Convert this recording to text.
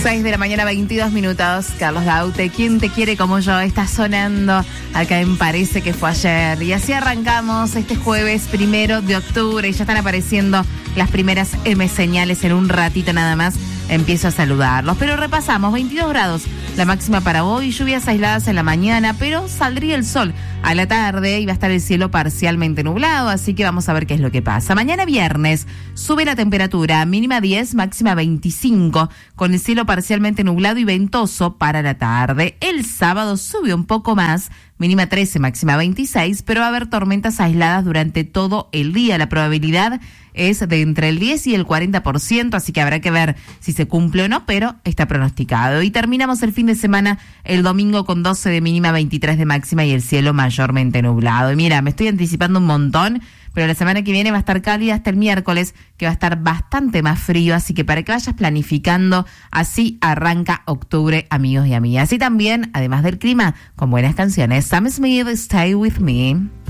6 de la mañana, 22 minutos. Carlos Daute, ¿quién te quiere como yo? Está sonando acá en Parece que fue ayer. Y así arrancamos este jueves 1 de octubre. Y ya están apareciendo las primeras señales. En un ratito nada más empiezo a saludarlos. Pero repasamos, 22 grados la máxima para hoy. Lluvias aisladas en la mañana, pero saldría el sol a la tarde y va a estar el cielo parcialmente nublado. Así que vamos a ver qué es lo que pasa. Mañana viernes sube la temperatura, mínima 10, máxima 25, con el cielo parcialmente nublado y ventoso para la tarde. El sábado sube un poco más, mínima 13, máxima 26, pero va a haber tormentas aisladas durante todo el día. La probabilidad es de entre el 10 y el 40%, así que habrá que ver si se cumple o no, pero está pronosticado. Y terminamos el fin de semana el domingo con 12 de mínima, 23 de máxima y el cielo mayormente nublado. Y mira, me estoy anticipando un montón, pero la semana que viene va a estar cálida hasta el miércoles, que va a estar bastante más frío, así que para que vayas planificando, así arranca octubre, amigos y amigas. Y también, además del clima, con buenas canciones. Sam Smith, Stay With Me.